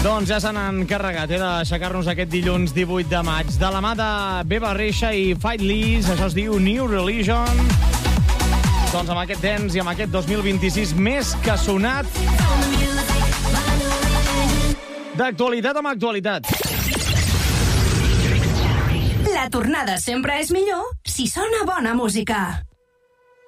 Doncs ja se n'han encarregat d'aixecar-nos aquest dilluns 18 de maig. De la mà de Beba Rexha i Fight Lees, això es diu New Religion. Doncs amb aquest dance i amb aquest 2026 més que sonat. D'actualitat amb actualitat. La tornada sempre és millor si sona bona música.